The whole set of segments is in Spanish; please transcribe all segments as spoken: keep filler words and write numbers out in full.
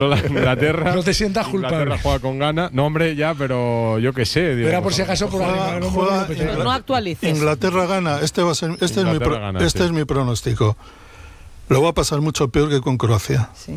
La Inglaterra, no te sientas culpable. Inglaterra juega con Ghana. No, hombre, ya, pero yo qué sé. Digo, Era por si acaso por juega, no, juega, no, no, no, no actualices. Inglaterra gana. Este va a ser, este es mi pro, gana, este sí. es mi pronóstico. Lo va a pasar mucho peor que con Croacia. Sí.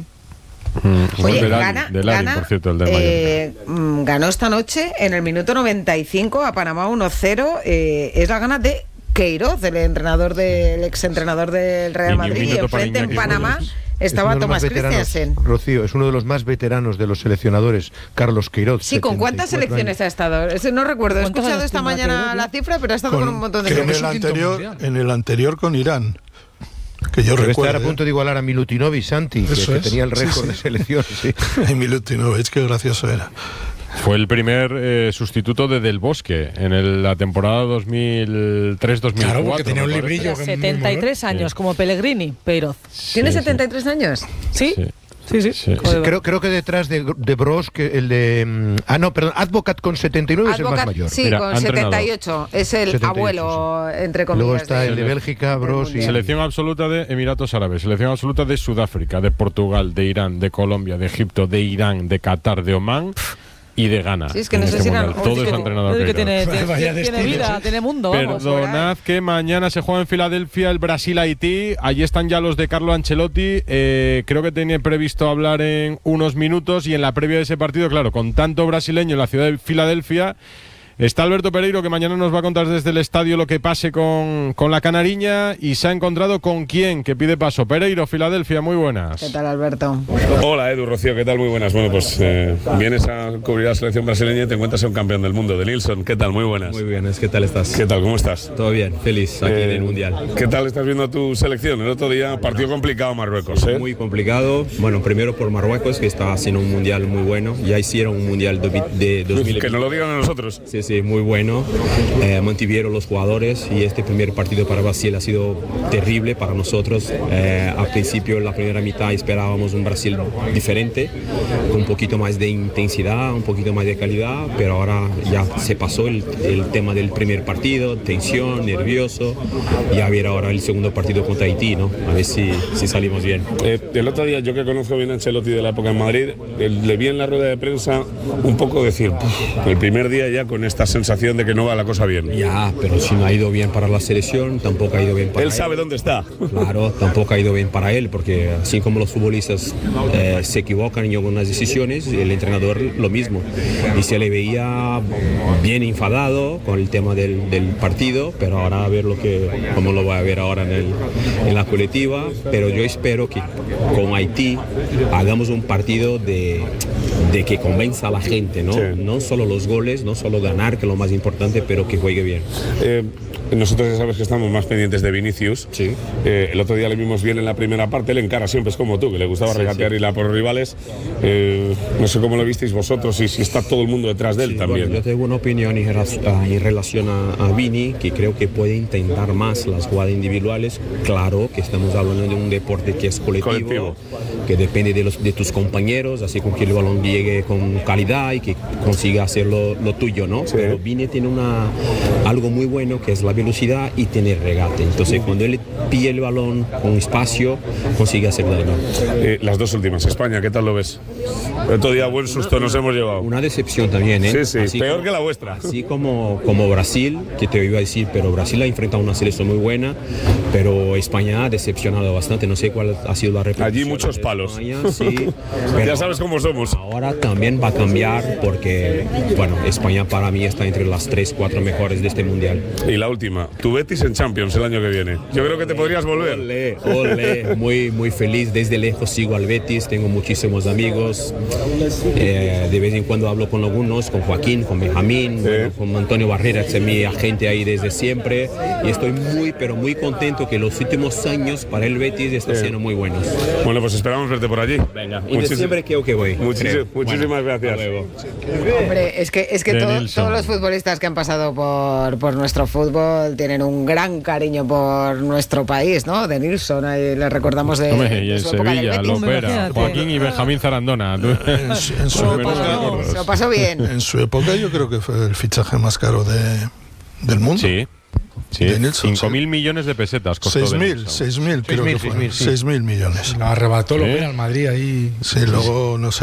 Mm, Oye, del gana, Ari, del Ari, gana por cierto, el de eh, ganó esta noche en el minuto noventa y cinco a Panamá uno cero. Eh, es la gana de Queiroz, el entrenador del exentrenador del Real Madrid, y enfrente en Panamá estaba Tomás Christiansen. Rocío, es uno de los más veteranos de los seleccionadores, Carlos Queiroz. Sí, ¿con cuántas selecciones ha estado? Ese no recuerdo, he escuchado esta mañana la cifra, pero ha estado con, con un montón de en el anterior, en el anterior con Irán. Que yo Debe recuerdo. estar a punto de igualar a Milutinovic, Santi, que, que tenía el récord sí, sí. de selecciones. Sí. Milutinovic, qué gracioso era. Fue el primer eh, sustituto de Del Bosque en el, la temporada dos mil tres dos mil cuatro. Claro, porque tenía un librillo. setenta y tres años, sí. como Pellegrini, Queiroz. Sí, ¿Tiene sí. setenta y tres años? ¿Sí? Sí. Sí, sí. sí. sí creo, creo que detrás de, de Broz, que el de. Um, ah, no, perdón, Advocat con setenta y nueve Advocat, es el más mayor. Sí, Mira, con setenta y ocho. Es el setenta y ocho, abuelo, sí. entre comillas. Luego está de, el de Bélgica, Broz y. Selección absoluta de Emiratos Árabes, selección absoluta de Sudáfrica, de Portugal, de Irán, de Colombia, de Egipto, de Irán, de Qatar, de Omán. Y de Ghana. Sí, es que no sé si eran, todo es entrenador que tiene, tiene, tiene, tiene vida, tiene mundo. Perdonad que mañana se juega en Filadelfia el Brasil-Haití. Allí están ya los de Carlo Ancelotti. Eh, creo que tenía previsto hablar en unos minutos. Y en la previa de ese partido, claro, con tanto brasileño en la ciudad de Filadelfia, está Alberto Pereiro, que mañana nos va a contar desde el estadio lo que pase con, con la canariña. Y se ha encontrado con quién, que pide paso. Pereiro, Filadelfia, muy buenas. ¿Qué tal, Alberto? Hola, Edu, Rocío, ¿qué tal? Muy buenas. Bueno, pues eh, vienes a cubrir la selección brasileña y te encuentras a un campeón del mundo, de Nilsson. ¿Qué tal? Muy buenas. Muy bien, ¿qué tal estás? ¿Qué tal? ¿Cómo estás? Todo bien, feliz aquí eh, en el Mundial. ¿Qué tal estás viendo tu selección? El otro día, partido complicado Marruecos, ¿eh? Muy complicado. Bueno, primero por Marruecos, que está haciendo un Mundial muy bueno. Ya hicieron un Mundial de, de dos mil veinte. Que nos lo digan a nosotros. Sí, sí, muy bueno. Eh, mantuvieron los jugadores y este primer partido para Brasil ha sido terrible para nosotros. Eh, al principio, en la primera mitad, esperábamos un Brasil diferente, con un poquito más de intensidad, un poquito más de calidad, pero ahora ya se pasó el, el tema del primer partido, tensión, nervioso, y a ver ahora el segundo partido contra Haití, ¿no? A ver si, si salimos bien. Eh, el otro día, yo que conozco bien a Ancelotti de la época en Madrid, le vi en la rueda de prensa un poco decir, el primer día ya con esta sensación de que no va la cosa bien. Ya, pero si no ha ido bien para la selección, tampoco ha ido bien para él. Él sabe dónde está. Claro, tampoco ha ido bien para él, porque así como los futbolistas eh, se equivocan en algunas decisiones, el entrenador lo mismo. Y se le veía bien enfadado con el tema del, del partido, pero ahora a ver lo que, cómo lo va a ver ahora en, el, en la colectiva. Pero yo espero que con Haití hagamos un partido de, de que convenza a la gente, ¿no? Sí. No solo los goles, no solo ganar, que es lo más importante, pero que juegue bien. Eh, nosotros ya sabes que estamos más pendientes de Vinicius. Sí. Eh, el otro día le vimos bien en la primera parte, él encara siempre, es como tú, que le gustaba sí, regatear sí. y la por los rivales. Eh, no sé cómo lo visteis vosotros y si está todo el mundo detrás de él sí, también. Bueno, yo tengo una opinión en, en relación a, a Vini, que creo que puede intentar más las jugadas individuales. Claro que estamos hablando de un deporte que es colectivo, colectivo. que depende de, los, de tus compañeros, así con que el balón llegue con calidad y que consiga hacer lo, lo tuyo, ¿no? Sí. Pero Vini tiene una, algo muy bueno que es la velocidad y tener regate. Entonces, cuando él pilla el balón con espacio, consigue hacer daño. Eh, las dos últimas, España, ¿qué tal lo ves? El otro día buen susto una, nos hemos llevado. Una decepción también, ¿eh? Sí, sí, así peor como, que la vuestra. Así como, como Brasil, que te iba a decir, pero Brasil ha enfrentado una selección muy buena, pero España ha decepcionado bastante. No sé cuál ha sido la repercusión. Allí muchos palos. España, sí, ya sabes cómo somos. Ahora también va a cambiar porque, bueno, España para mí está entre las tres, cuatro mejores de este mundial. Y la última, tu Betis en Champions el año que viene. Yo creo que te podrías volver. Olé, olé. Muy, muy feliz. Desde lejos sigo al Betis, tengo muchísimos amigos. Eh, de vez en cuando hablo con algunos, con Joaquín, con Benjamín, sí. bueno, con Antonio Barrera, que es mi agente ahí desde siempre. Y estoy muy, pero muy contento que los últimos años para el Betis están sí. siendo muy buenos. Bueno, pues esperamos verte por allí. Venga, y de siempre creo que voy. Muchísimas, muchísimas bueno, gracias. Hombre, es que, es que todo, todos los futbolistas que han pasado por, por nuestro fútbol tienen un gran cariño por nuestro país, ¿no? De Nilsson, ahí le recordamos de, Hombre, de y en su época Sevilla, del Betis. Lopera, Joaquín y Benjamín Zarandona. En, en su, en su no, época, no, se lo pasó bien. En su época yo creo que fue el fichaje más caro de, del mundo. Sí. Sí, de Nilsson, cinco mil sí. millones de pesetas costó. seis de mil, Nilsson. seis mil creo que fue. seis mil, sí. seis mil millones. Lo arrebató lo ¿Sí? que era el Madrid ahí. Sí, luego no sé.